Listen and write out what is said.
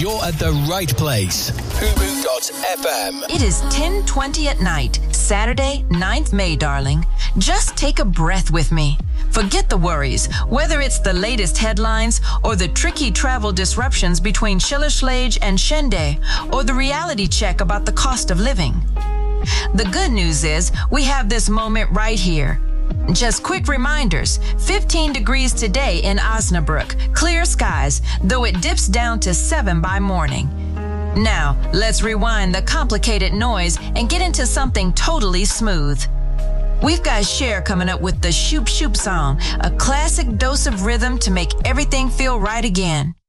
you're at the right place. Fubu.fm. It is 10:20 at night, Saturday, 9th May, darling. Just take a breath with me. Forget the worries, whether it's the latest headlines or the tricky travel disruptions between Schillerschlage and Shende, or the reality check about the cost of living. The good news is we have this moment right here. Just quick reminders: 15 degrees today in Osnabrück, clear skies, though it dips down to 7 by morning. Now, let's rewind the complicated noise and get into something totally smooth. We've got Cher coming up with the Shoop Shoop song, a classic dose of rhythm to make everything feel right again.